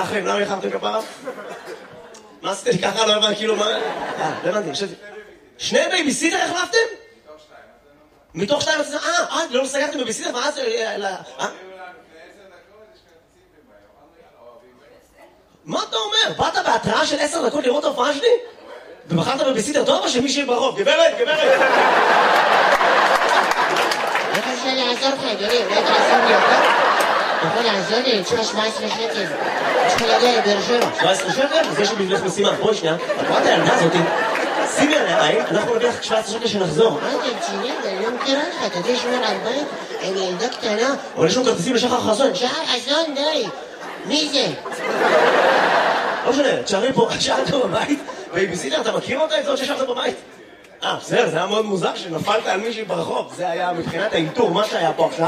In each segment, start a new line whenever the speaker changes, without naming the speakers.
אחים? למה איחרתם כפרה? מה עשיתי ככה? לא הבנתי, כאילו מה... לא הבנתי, חשבתי... שני בייביסיטר החלפתם? מתוך שתיים? לא סגרתם בייביסיטר? מה זה... מה אתה אומר? באת בהתראה של 10 דקות לראות ההופעה שלי? ובחרת בבייביסיטר טוב או שמישהי ברחוב? גברת!
איך אפשר לעזור לך, אדוני? אולי תעזור לי אותה? אתה יכול לעזור לי? יש לך 17 שקל. יש לך להגיע לבאר שבע.
17 שקל? אז יש לי בשבילך משימה. בואי שנייה. את רואה את הילדה הזאתי? שימי עליה עין, אנחנו נביא לך 17 שקל שנחזור.
מה אתה רציני? אני לא מכירה לך. אתה יודע שמר על בית? עם ילדה קטנה.
אבל יש לנו כרטיסים לשחר חסון.
שחר חסון, די. מי זה?
לא משנה, תשארי פה, תשארת בבית. בייביסיטר, אתה מכיר אותה? את זאת ששארת בבית? בסדר, זה היה מאוד מוזר שנפלת על מישהי ברחוב. זה היה מבחינת האיתור, מה שהיה פה עכשיו.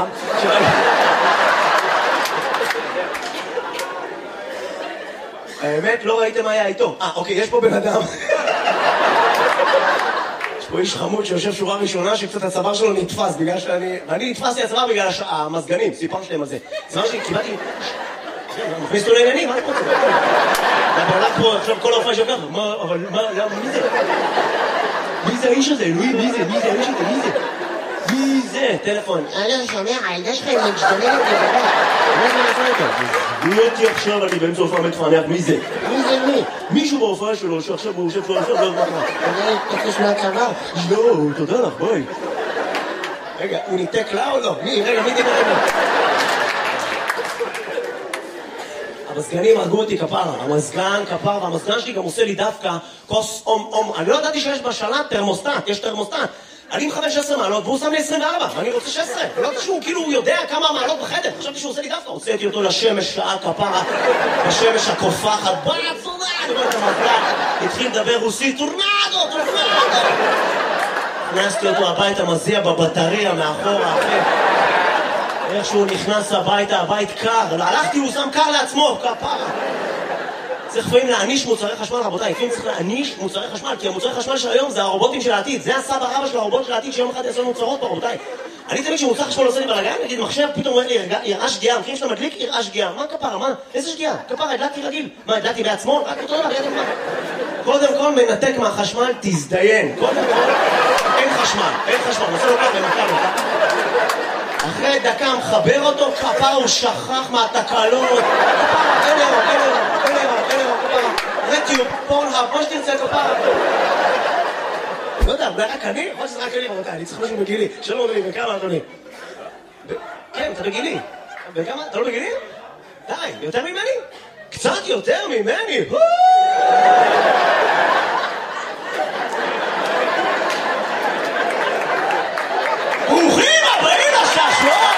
האמת, לא ראיתם מה היה איתו. אוקיי, יש פה בן אדם. יש פה איש חמוד שיושב שורה ראשונה שקצת הצוואר שלו נתפס בגלל אני נתפסתי הצוואר בגלל המזגנים, סיפרתי להם על זה. הצוואר שלי, קיבלתי... מכניס אותו לעניינים, מה אני רוצה? אתה הולך פה עכשיו כל ההופעה שלך, אבל מה, מי זה? מי זה האיש הזה? אלוהים, מי זה? מי זה האיש הזה? מי זה? מי זה? טלפון.
שומע, הילדה שלך היא משתוללת לבדה.
מה זה נעשה איתה? מי אותי עכשיו, אני באמצע הופעה מתפענח, מי זה?
מי זה מי?
מישהו בהופעה שלו שעכשיו הוא יושב פה עכשיו, לא יודע מה.
אתה תקוש מהצוואר.
לא, תודה לך, בואי. רגע, הוא ניתק לה או לא? רגע, מי דיבר רגע? המזגנים הרגו אותי כפרה, המזגן כפרה, והמזגן שלי גם עושה לי דווקא כוס אום. אני לא ידעתי שיש בשלט תרמוסטט, יש תרמוסטט. אני מכוון 16 מעלות והוא שם לי 24, ואני רוצה 16. לא יודעת שהוא כאילו יודע כמה מעלות בחדר, חשבתי שהוא עושה לי דווקא. הוצאתי אותו לשמש שעה כפרה, בשמש הקופחת, בצורה, אני רואה את המזגן, התחיל לדבר רוסית, טורנדו. הכנסתי אותו הביתה, מזיע בבטריה מאחורה, אחי. איך שהוא נכנס הביתה, הבית קר, הלכתי, הוא שם קר לעצמו, כפרה. צריך לפעמים להעניש מוצרי חשמל, רבותיי, לפעמים צריך להעניש מוצרי חשמל, כי המוצרי חשמל של היום זה הרובוטים של העתיד, זה הסבא רבא של הרובוט של העתיד שיום אחד יעשו לנו צרות פה, רבותיי. אני תמיד שמוצר חשמל עושה לי בלגן, נגיד מחשב, פתאום אומר לי, יראה שגיאה, מכירים שאתה מדליק, יראה שגיאה. מה כפרה? מה? איזה שגיאה? כפרה, הדלקתי רגיל. מה, הדלקתי בעצמו? רק אותו דבר, ידע מה. קודם כל מנתק מהחשמל, תזדיין. קודם כל, אין חשמל, נעשה לו ככה, נתקע. אחרי דקה מחבר אותו, כפרה הוא שכח מהתקלות. כפרה, אין אירו, כפרה. רטיוב, פורנהאב, מה שתרצה, כפרה. לא יודע, זה רק אני? יכול שזה רק אני, רבותיי, אני צריך משהו בגילי. שלום אדוני, בכמה אדוני? כן, אתה בגילי. בכמה? אתה לא בגילי? די, יותר ממני? קצת יותר ממני? ברוכים הבאים לששון!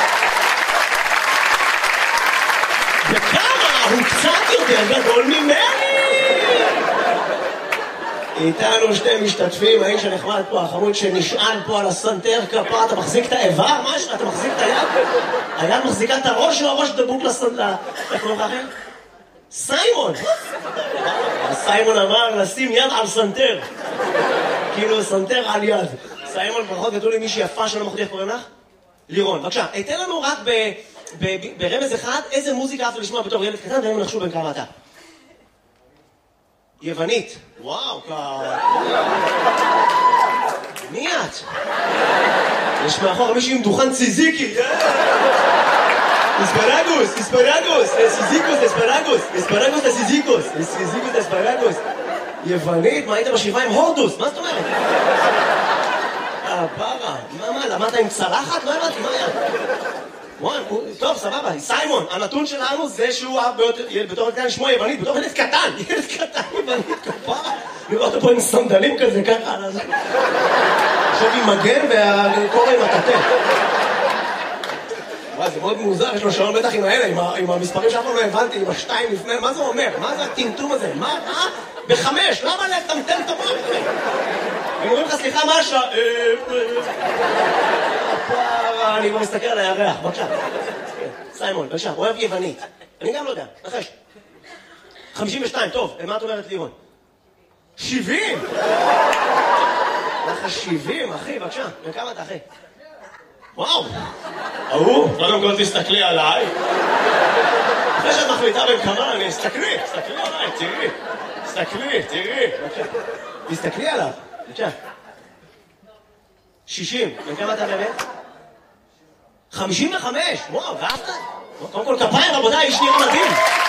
בכמה? הוא קצת יותר גדול ממני! איתנו שתי משתתפים, האיש הנחמד פה, החמוד שנשען פה על הסנטר כפה, אתה מחזיק את האיבר? מה יש לך? אתה מחזיק את היד? היד מחזיקה את הראש או הראש דבוק לסנטר? איך קוראים לך אחר? סיימון! סיימון אמר לשים יד על סנטר. כאילו סנטר על יד. סיימון ברכות גדול לי מישהי יפה שלא מחודי, איך קוראים לך? לירון. בבקשה, תן לנו רק ברמז אחד איזה מוזיקה אהבת לשמוע בתור ילד קטן והם נחשו בין כמה אתה. יוונית. וואו, מי את? יש מאחור מישהו עם דוכן ציזיקי. אספרגוס. יוונית, מה היית בשבעה עם הורדוס? מה זאת אומרת? פרה, מה, למדת עם צלחת? לא הבנתי, מה היה? טוב, סבבה, סיימון, הנתון שלנו זה שהוא בתור ילד קטן שמו יוונית, בתור ילד קטן יוונית, כפרה. לראות פה עם סנדלים כזה, ככה. עכשיו עם מגן והקורא עם הטטה. זה מאוד מוזר, יש לו שעון בטח עם האלה, עם המספרים שאף פעם לא הבנתי, עם השתיים לפני, מה זה אומר? מה זה הטמטום הזה? מה? ב5, למה לטמטם את המוח? הם אומרים לך, סליחה, מה השעה? אני כבר מסתכל על הירח, בבקשה. סיימון, בבקשה, אוהב יוונית. אני גם לא יודע, נחש. 52, טוב, מה את אומרת לירון? 70! לך 70, אחי, בבקשה. וכמה אתה, אחי? וואו! קודם כל תסתכלי עליי. אחרי שאת מחליטה בין כמה, תסתכלי עליי, תראי. תסתכלי עליו, בבקשה. 60, בין כמה אתה באמת? 55, וואו, ואהבת? קודם כל כפיים, רבותיי, איש נראה מדהים.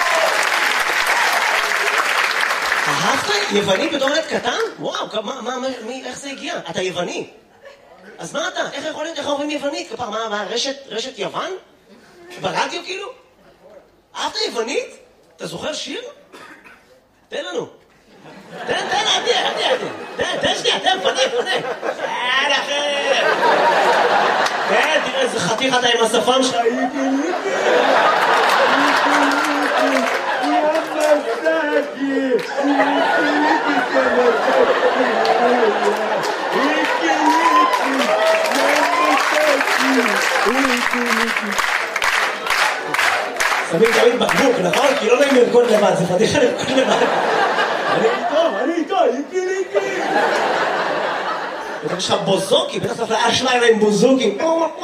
אהבת יווני בתור ילד קטן? וואו, איך זה הגיע? אתה יווני. אז מה אתה? איך יכול להיות? איך אומרים יוונית? כפר, מה, רשת יוון? ברדיו כאילו? אהבת יוונית? אתה זוכר שיר? תן לנו. תן, תן שנייה, תן, פנה. לכם. כן, תראה איזה חתיך אתה עם השפם שלך. שמים תמיד בקבוק, נכון? כי לא נעים לרקוד לבד, זה פתיחה לרקוד לבד. אני איתו, איקי. ואתה יש לך בוזוקי, בטח צריך לאש לילה עם בוזוקים.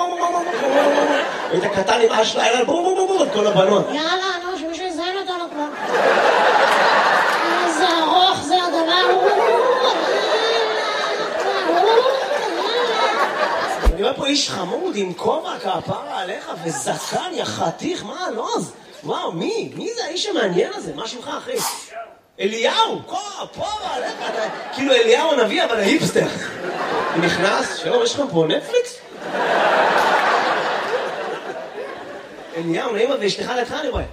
היית קטן עם אש לילה, את כל הבנות.
יאללה, נו, שמישהו יזיין אותנו כבר. איזה ארוך זה הדבר.
אני רואה פה איש חמוד עם כובע כפרה עליך וזקן, יא חתיך, מה הלוז? וואו, מי זה האיש המעניין הזה? מה שמך, אחי? אליהו, כפרה עליך, כאילו אליהו הנביא, אבל ההיפסטר. הוא נכנס, שלום, יש לך פה נטפליקס? אליהו, נעימה ואשתך לידך, אני רואה.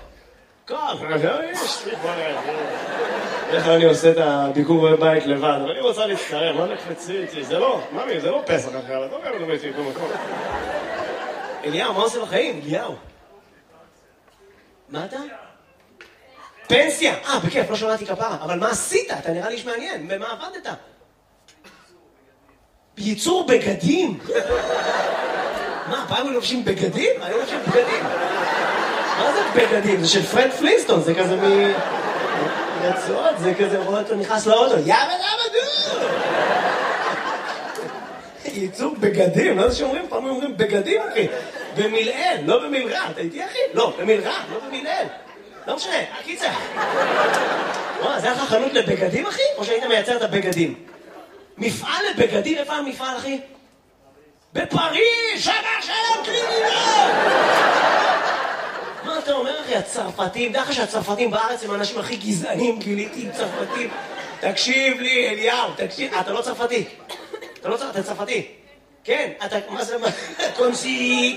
איך אני עושה את הביקור בבית לבד, אבל אני רוצה להצטרם, מה נקפצי איתי? זה לא, ממי, זה לא פסח אחר, אתה לא גם איתי במקום. אליהו, מה עושה בחיים? אליהו. מה אתה? פנסיה! בכיף, לא שמעתי כפרה, אבל מה עשית? אתה נראה לי איש מעניין, במה עבדת? בייצור בגדים? מה, פעם הם לובשים בגדים? אני לובשים בגדים. מה זה בגדים? זה של פרד פלינסטון, זה כזה רצועות, זה כזה רואה אותו נכנס לאוטו, יאבא דו! ייצור בגדים, לא זה שאומרים, פעם אומרים בגדים, אחי. במילאל, לא במילרע, אתה איתי אחי? לא, במילרע, לא במילאל. לא משנה, הקיצה. זה היה לך חנות לבגדים, אחי? או שהיית מייצר את הבגדים? מפעל לבגדים, איפה המפעל, אחי? בפריז, שבר שלום קרימינל! מה אתה אומר, אחי? הצרפתים, דרך שהצרפתים בארץ הם האנשים הכי גזענים, גיליתי עם צרפתים. תקשיב לי, אליהו, תקשיב. אתה לא צרפתי. אתה צרפתי. כן, אתה, מה זה, קונסי,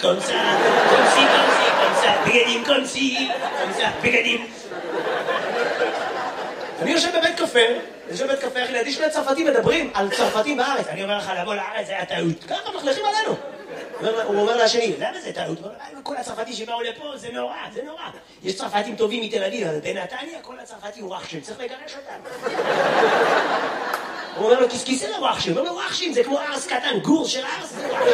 בגדים, קונסי, בגדים. אני יושב בבית קפה, אחי, לידי שני צרפתים מדברים על צרפתים בארץ. אני אומר לך, לבוא לארץ, זה היה טעות. ככה מחלכים עלינו. הוא אומר לשני, למה זה טעות? כל הצרפתים שבאו לפה, זה נורא. יש צרפתים טובים מתל אביב, אבל בנתניה כל הצרפתים וואחשים, צריך לגרש אותם. הוא אומר לו, כיסא לוואחשים. הוא אומר לו, וואחשים, זה כמו ארס קטן, גור של ארס, זה וואחשים.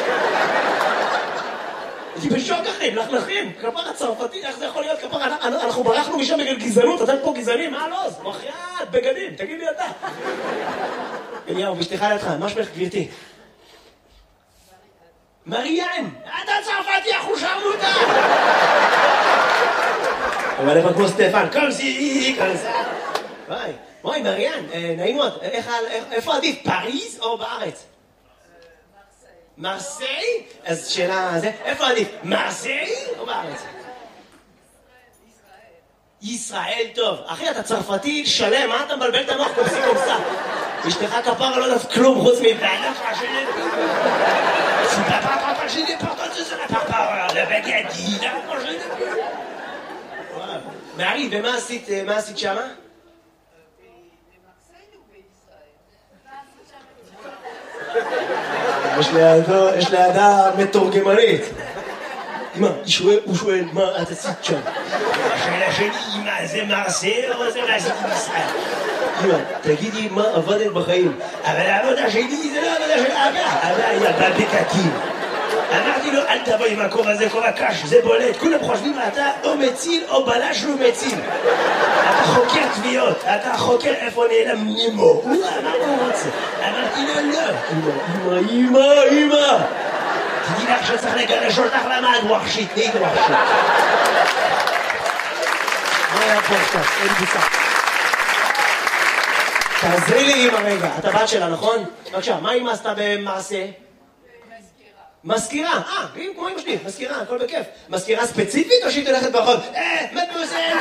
הייתי בשוק אחי, מלכלכים, כפר הצרפתי, איך זה יכול להיות כפר? אנחנו ברחנו משם בגלל גזענות, אתם פה גזענים, מה לא? מחייאת, בגדים, תגיד לי אתה. אליהו, ואשתך לידך, מה שמך גברתי? מריאן, אתה צרפתי, אנחנו שרנו אותה! אבל איפה כמו סטפן, קומסי, וואי, מריאן, נעים מאוד, איפה עדיף, פריז או בארץ? מרסיי? אז שאלה, איפה עדיף, מרסיי או בארץ? ישראל, טוב. אחי, אתה צרפתי שלם, מה אתה מבלבל את המוח קומסה? אשתך כפרה לא יודעת כלום חוץ מבעלך השני. מארי, ומה עשית שמה? יש לידה מתורגמנית. אמא, הוא שואל, מה את עשית שם? השאלה שלי, אמא, זה מרסיי או זה מה עשיתי בישראל? אמא, תגידי מה עבדת בחיים. אבל העבודה שלי זה לא עבודה של אבא היה בבקקים. אמרתי לו, אל תבוא עם הכובע הזה, כובע קש, זה בולט. כולם חושבים, אתה או מציל או בלש לא מציל. אתה חוקר תביעות, אתה חוקר איפה נעלם נימו. מה הוא רוצה? אמרתי לו, לא. אמא. תדעי לך שצריך לגרש אותך למה את ווחשית, נהיית ווחשית. היה פודקאסט, אין בוצע. תעזרי לי אמא רגע, את הבת שלה, נכון? בבקשה, מה אמא עשתה במעשה? מזכירה, כמו אמא שלי, מזכירה, הכל בכיף. מזכירה ספציפית או שהיא תלכת ברחוב? מדמוזל!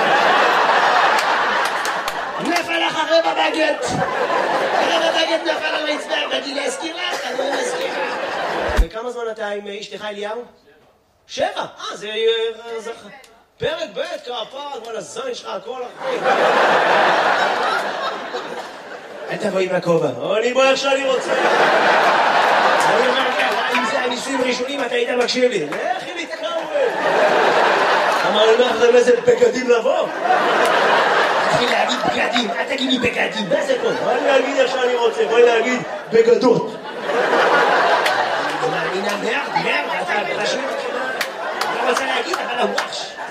נפל לך רבע בגט! רבע בגט נפל על הרצפה, באתי להזכיר לך, אני מזכירה. וכמה זמן אתה עם אשתך אליהו? 7! זה... פרק ב' כפר, כל הזין שלך, כל החיים. אל תבואי מהכובע, אני בוא איך שאני רוצה. אני אומר ככה, אם זה הניסויים ראשונים, אתה היית מקשיב לי. לכי להתקרב. אמר לי, מה לכם איזה בגדים לבוא? תתחיל להגיד בגדים, אל תגיד לי בגדים, מה זה פה? אני אגיד איך שאני רוצה, בואי להגיד בגדות. אני מאמינה מרד, אתה פשוט לא רוצה להגיד, אבל הוואש.